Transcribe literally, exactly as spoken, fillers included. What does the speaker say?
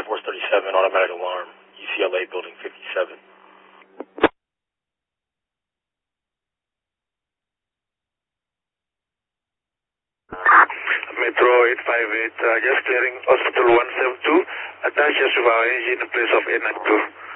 Flight Force thirty-seven, automatic alarm, U C L A Building fifty-seven. Metro eight five eight, uh, just clearing Hospital one seven two, attach your survivor engine in place of eight nine two.